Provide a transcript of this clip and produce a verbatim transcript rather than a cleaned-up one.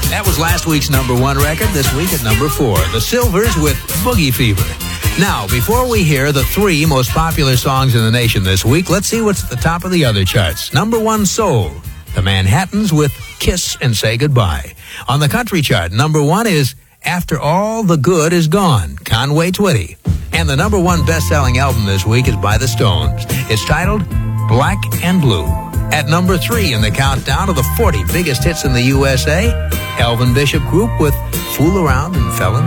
That was last week's number one record. This week at number four, The Silvers with Boogie Fever. Now, before we hear the three most popular songs in the nation this week, let's see what's at the top of the other charts. Number one, soul. The Manhattans with Kiss and Say Goodbye. On the country chart, number one is After All the Good Is Gone, Conway Twitty. And the number one best-selling album this week is by the Stones. It's titled Black and Blue. At number three in the countdown of the forty biggest hits in the U S A, Elvin Bishop Group with Fool Around and Fell in Love.